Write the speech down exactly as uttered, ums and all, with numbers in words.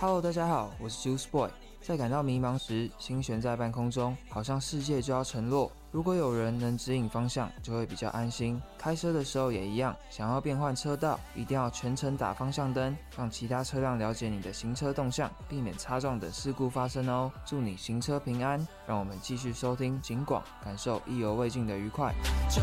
Hello， 大家好，我是 Juice Boy。在感到迷茫时，心悬在半空中，好像世界就要沉落。如果有人能指引方向，就会比较安心。开车的时候也一样，想要变换车道，一定要全程打方向灯，让其他车辆了解你的行车动向，避免擦撞等事故发生哦。祝你行车平安，让我们继续收听警广，感受意犹未尽的愉快。 就